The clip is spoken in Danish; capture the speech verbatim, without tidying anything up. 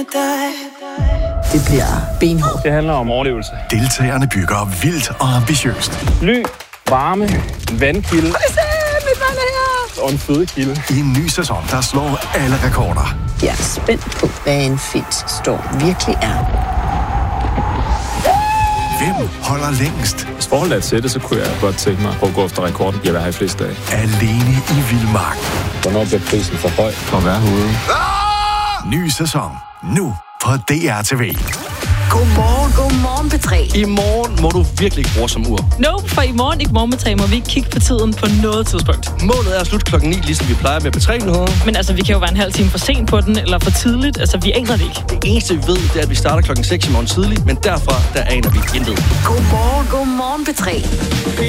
Det bliver benhårdt. Det handler om overlevelse. Deltagerne bygger vildt og ambitiøst. Ly, varme, vandkilde. Mit vand er her! Og en fødekilde. I en ny sæson, der slår alle rekorder. Jeg er spændt på, hvad en fisk står virkelig er. Hvem holder længst? Hvis forholdet er til det, så kunne jeg godt tænke mig at gå efter rekorden. Jeg vil have i flest dage. Alene i vildmark. Hvornår bliver prisen for høj for at være herude? Ah! Ny sæson. Nu på D R T V. Godmorgen, godmorgen P tre. I morgen må du virkelig ikke bruge som ur. Nope, for i morgen, ikke morgen P tre, må vi ikke kigge på tiden på noget tidspunkt. Målet er at slutte klokken ni, ligesom vi plejer med P tre-nyheder. Men altså, vi kan jo være en halv time for sent på den, eller for tidligt. Altså, vi aner det ikke. Det eneste, vi ved, det er, at vi starter klokken seks i morgen tidligt, men derfra, der aner vi intet. Godmorgen, godmorgen P tre.